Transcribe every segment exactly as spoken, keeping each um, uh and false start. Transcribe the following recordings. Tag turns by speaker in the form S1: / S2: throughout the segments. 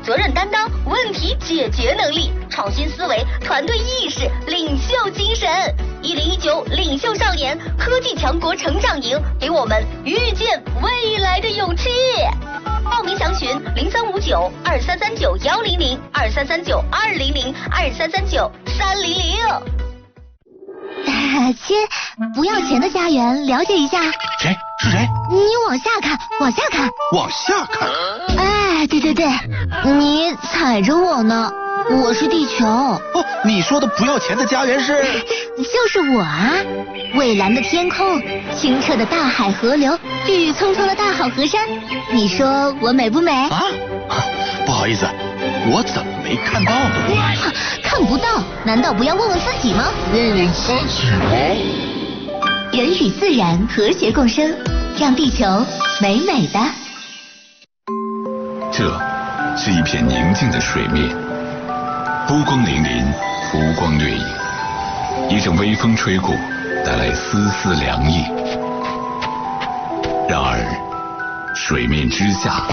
S1: 责任担当、问题解决能力、创新思维、团队意识、领袖精神。一零一九领袖少年科技强国成长营，给我们遇见未来的勇气。报名详询零三五九二三三九幺零零二三三九二零零二三三九三零零。
S2: 亲，不要钱的家园，了解一下。
S3: 谁？是谁？
S2: 你往下看，往下看，
S3: 往下看。
S2: 哎，对对对，你踩着我呢，我是地球。
S3: 哦，你说的不要钱的家园是？
S2: 就是我啊！蔚蓝的天空，清澈的大海河流，郁郁葱葱的大好河山，你说我美不美？
S3: 啊，不好意思，我怎么没看到呢？
S2: 看不到，难道不要问问自己吗？
S4: 问问自己吗？
S2: 人与自然和谐共生，让地球美美的。
S5: 这是一片宁静的水面，波光粼粼，浮光掠影。一阵微风吹过，带来丝丝凉意。然而，水面之下，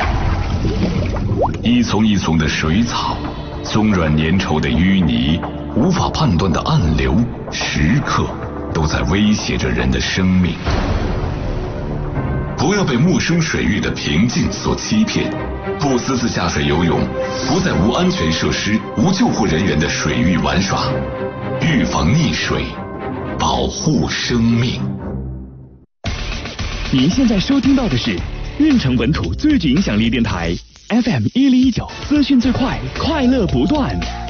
S5: 一丛一丛的水草，松软粘稠的淤泥，无法判断的暗流，时刻都在威胁着人的生命。不要被陌生水域的平静所欺骗，不私自下水游泳，不在无安全设施、无救护人员的水域玩耍，预防溺水，保护生命。
S6: 您现在收听到的是运城本土最具影响力电台 F M 一零一九，资讯最快，快乐不断。